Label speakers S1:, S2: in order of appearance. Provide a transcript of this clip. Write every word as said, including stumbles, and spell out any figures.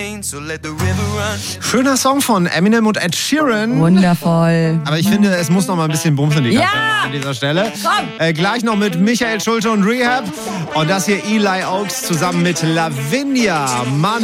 S1: Schöner Song von Eminem und Ed Sheeran.
S2: Wundervoll.
S1: Aber ich finde, es muss noch mal ein bisschen bumsen, die ganze
S2: Ja!
S1: Zeit an dieser Stelle.
S2: Komm!
S1: Äh, gleich noch mit Michael Schulte und Rehab. Und das hier Eli Oaks zusammen mit Lavinia. Money